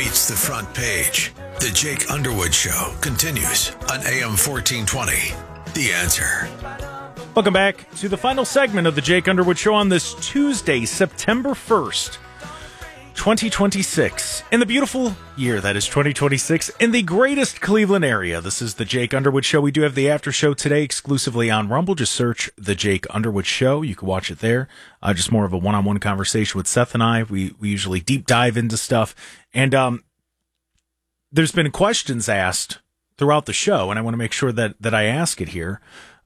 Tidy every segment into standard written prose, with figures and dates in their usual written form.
meets the front page. The Jake Underwood Show continues on AM 1420. The Answer. Welcome back to the final segment of the Jake Underwood Show on this Tuesday, September 1st, 2026. In the beautiful year that is 2026, in the greatest Cleveland area. This is the Jake Underwood Show. We do have the after show today exclusively on Rumble. Just search the Jake Underwood Show. You can watch it there. Just more of a one-on-one conversation with Seth and I. We usually deep dive into stuff. And there's been questions asked throughout the show, and I want to make sure that I ask it here.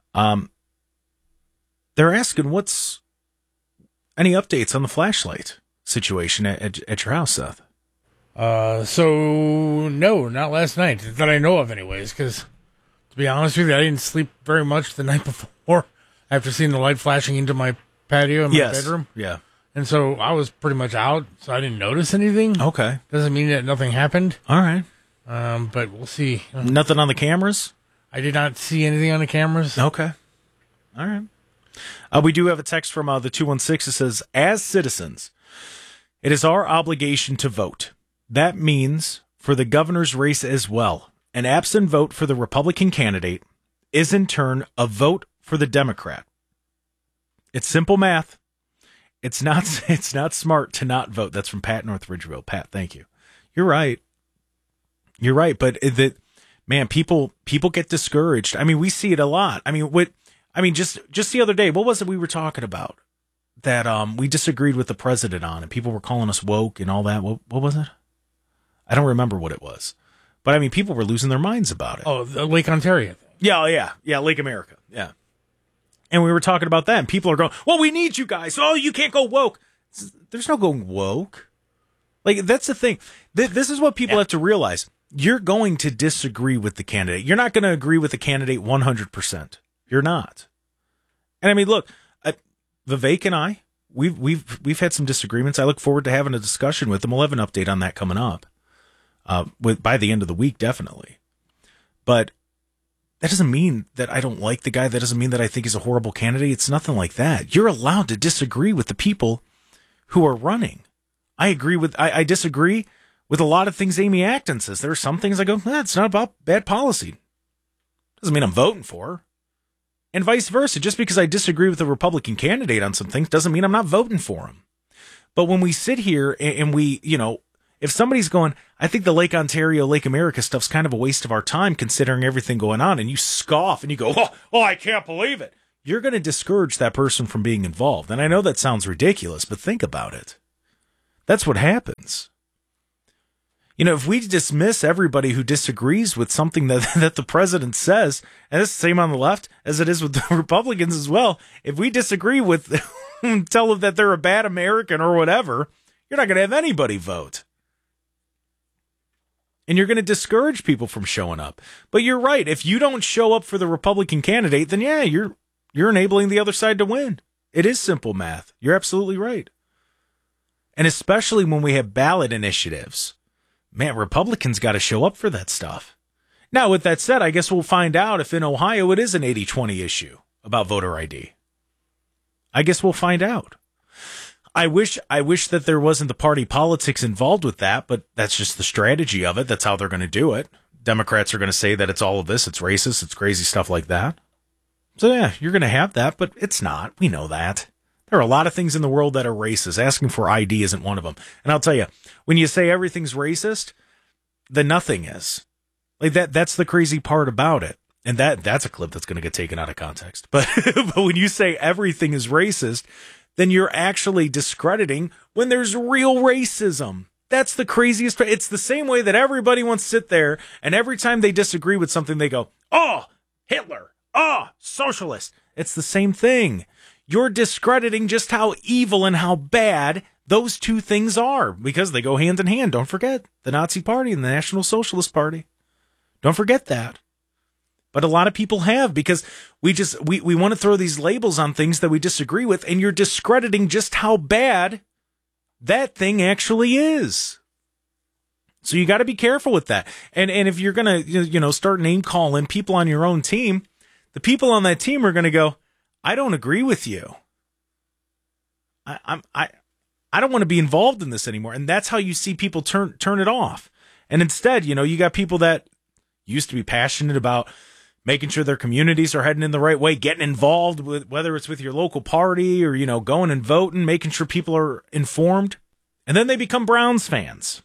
They're asking what's any updates on the flashlight situation at your house, Seth? So no, not last night that I know of anyways, because to be honest with you, I didn't sleep very much the night before after seeing the light flashing into my patio in my bedroom. Yeah. And so I was pretty much out, so I didn't notice anything. Okay. Doesn't mean that nothing happened. All right. But we'll see. Nothing on the cameras? I did not see anything on the cameras. Okay. All right. We do have a text from the 216. It says, as citizens, it is our obligation to vote. That means for the governor's race as well. An absent vote for the Republican candidate is in turn a vote for the Democrat. It's simple math. It's not smart to not vote. That's from Pat North Ridgeville. Pat, thank you. You're right. You're right. But people get discouraged. I mean, we see it a lot. I mean, just the other day, what was it we were talking about that we disagreed with the president on, and people were calling us woke and all that? What was it? I don't remember what it was, but I mean, people were losing their minds about it. Oh, the Lake Ontario thing. Yeah, Lake America, yeah. And we were talking about that, and people are going, "Well, we need you guys. Oh, you can't go woke." There's no going woke. Like, that's the thing. This is what people have to realize. You're going to disagree with the candidate. You're not going to agree with the candidate 100%. You're not. And I mean, look, Vivek and I, we've had some disagreements. I look forward to having a discussion with him. We'll have an update on that coming up by the end of the week, definitely. But that doesn't mean that I don't like the guy. That doesn't mean that I think he's a horrible candidate. It's nothing like that. You're allowed to disagree with the people who are running. I disagree with a lot of things Amy Acton says. There are some things I go, it's not about bad policy. Doesn't mean I'm voting for her. And vice versa. Just because I disagree with a Republican candidate on some things doesn't mean I'm not voting for him. But when we sit here and we, if somebody's going, I think the Lake Ontario, Lake America stuff's kind of a waste of our time considering everything going on, and you scoff and you go, oh, I can't believe it. You're going to discourage that person from being involved. And I know that sounds ridiculous, but think about it. That's what happens. If we dismiss everybody who disagrees with something that the president says, and it's the same on the left as it is with the Republicans as well, if we disagree with tell them that they're a bad American or whatever, you're not going to have anybody vote. And you're going to discourage people from showing up. But you're right. If you don't show up for the Republican candidate, then yeah, you're enabling the other side to win. It is simple math. You're absolutely right. And especially when we have ballot initiatives. Man, Republicans got to show up for that stuff. Now, with that said, I guess we'll find out if in Ohio it is an 80-20 issue about voter ID. I guess we'll find out. I wish that there wasn't the party politics involved with that, but that's just the strategy of it. That's how they're going to do it. Democrats are going to say that it's all of this. It's racist. It's crazy stuff like that. So, yeah, you're going to have that, but it's not. We know that. There are a lot of things in the world that are racist. Asking for ID isn't one of them. And I'll tell you, when you say everything's racist, then nothing is. Like that's the crazy part about it. And that's a clip that's going to get taken out of context. But when you say everything is racist, then you're actually discrediting when there's real racism. That's the craziest. It's the same way that everybody wants to sit there and every time they disagree with something, they go, oh, Hitler, oh, socialist. It's the same thing. You're discrediting just how evil and how bad those two things are because they go hand in hand. Don't forget the Nazi Party and the National Socialist Party. Don't forget that. But a lot of people have because we want to throw these labels on things that we disagree with, and you're discrediting just how bad that thing actually is. So you got to be careful with that. And if you're going to, start name calling people on your own team, the people on that team are going to go, I don't agree with you. I don't want to be involved in this anymore. And that's how you see people turn it off. And instead, you got people that used to be passionate about making sure their communities are heading in the right way, getting involved with, whether it's with your local party or, going and voting, making sure people are informed. And then they become Browns fans.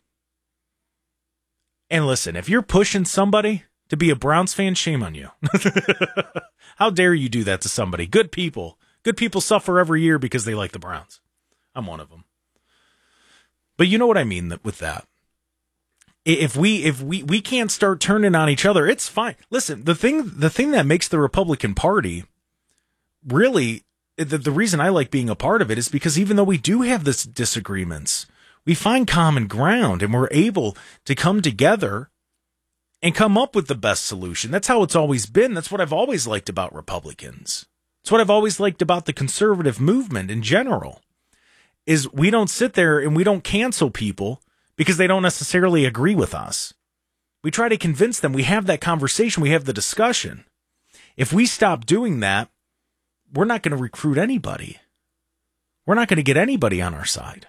And listen, if you're pushing somebody to be a Browns fan, shame on you. How dare you do that to somebody? Good people suffer every year because they like the Browns. I'm one of them. But you know what I mean with that. If we can't start turning on each other, it's fine. Listen, the thing that makes the Republican Party really, the reason I like being a part of it is because even though we do have this disagreements, we find common ground and we're able to come together and come up with the best solution. That's how it's always been. That's what I've always liked about Republicans. It's what I've always liked about the conservative movement in general, is we don't sit there and we don't cancel people because they don't necessarily agree with us. We try to convince them. We have that conversation. We have the discussion. If we stop doing that, we're not going to recruit anybody. We're not going to get anybody on our side.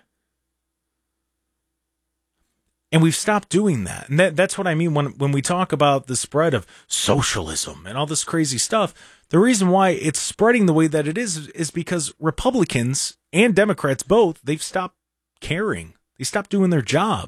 And we've stopped doing that. And that's what I mean when we talk about the spread of socialism and all this crazy stuff. The reason why it's spreading the way that it is because Republicans and Democrats both, they've stopped caring. They stopped doing their job.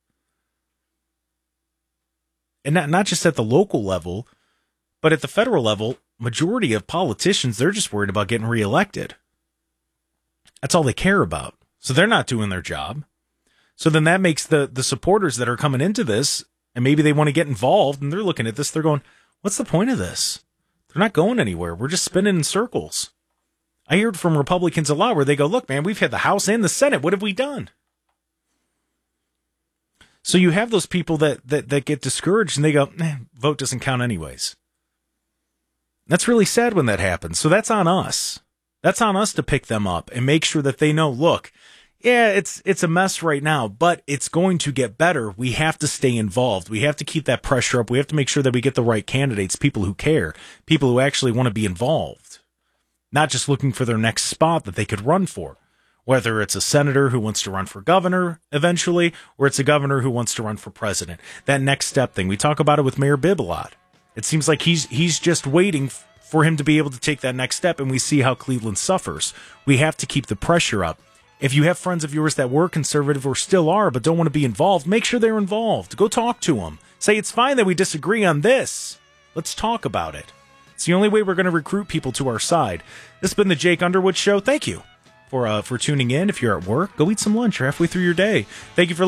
And not just at the local level, but at the federal level, majority of politicians, they're just worried about getting reelected. That's all they care about. So they're not doing their job. So then that makes the supporters that are coming into this, and maybe they want to get involved, and they're looking at this, they're going, what's the point of this? They're not going anywhere. We're just spinning in circles. I hear it from Republicans a lot where they go, look, man, we've had the House and the Senate. What have we done? So you have those people that get discouraged, and they go, vote doesn't count anyways. That's really sad when that happens. So that's on us. That's on us to pick them up and make sure that they know, look, yeah, it's a mess right now, but it's going to get better. We have to stay involved. We have to keep that pressure up. We have to make sure that we get the right candidates, people who care, people who actually want to be involved, not just looking for their next spot that they could run for, whether it's a senator who wants to run for governor eventually, or it's a governor who wants to run for president. That next step thing. We talk about it with Mayor Bibb a lot. It seems like he's just waiting for him to be able to take that next step, and we see how Cleveland suffers. We have to keep the pressure up. If you have friends of yours that were conservative or still are but don't want to be involved, make sure they're involved. Go talk to them. Say, it's fine that we disagree on this. Let's talk about it. It's the only way we're going to recruit people to our side. This has been the Jake Underwood Show. Thank you for tuning in. If you're at work, go eat some lunch. You're halfway through your day. Thank you for